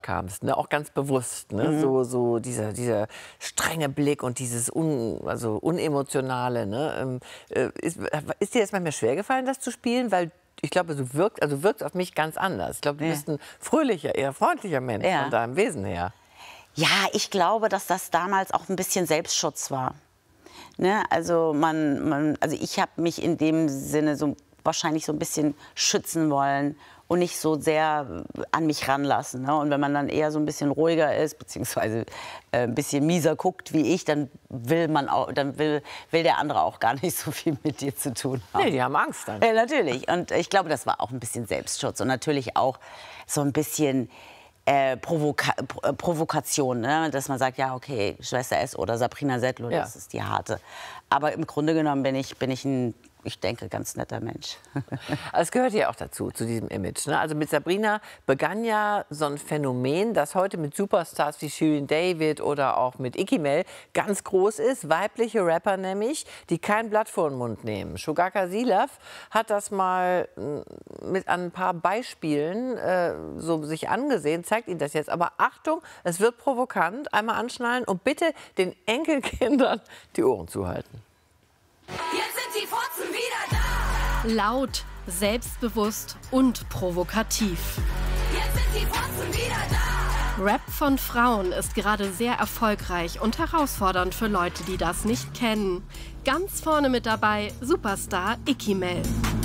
kamst, ne? Auch ganz bewusst, ne? So dieser strenge Blick und dieses Unemotionale, ne? Ist dir das manchmal schwer gefallen, das zu spielen? Weil ich glaube, du wirkst auf mich ganz anders. Ich glaube, du bist ein fröhlicher, eher freundlicher Mensch von deinem Wesen her. Ja, ich glaube, dass das damals auch ein bisschen Selbstschutz war. Ne? Also, also ich habe mich in dem Sinne wahrscheinlich so ein bisschen schützen wollen und nicht so sehr an mich ranlassen. Ne? Und wenn man dann eher so ein bisschen ruhiger ist, beziehungsweise ein bisschen mieser guckt wie ich, dann will der andere auch gar nicht so viel mit dir zu tun haben. Nee, die haben Angst dann. Ja, natürlich. Und ich glaube, das war auch ein bisschen Selbstschutz und natürlich auch so ein bisschen Provokation, ne? Dass man sagt, ja, okay, Schwester S oder Sabrina Settler, das ist die harte. Aber im Grunde genommen bin ich ein, ich denke, ganz netter Mensch. Es gehört ja auch dazu, zu diesem Image. Ne? Also mit Sabrina begann ja so ein Phänomen, das heute mit Superstars wie Shirin David oder auch mit Iggy Mel ganz groß ist. Weibliche Rapper nämlich, die kein Blatt vor den Mund nehmen. Shugaka Silav hat das mal mit ein paar Beispielen so sich angesehen, zeigt Ihnen das jetzt. Aber Achtung, es wird provokant. Einmal anschnallen und bitte den Enkelkindern die Ohren zuhalten. Jetzt sind die Fotzen wieder da! Laut, selbstbewusst und provokativ. Jetzt sind die Fotzen wieder da! Rap von Frauen ist gerade sehr erfolgreich und herausfordernd für Leute, die das nicht kennen. Ganz vorne mit dabei Superstar Iggy Mel.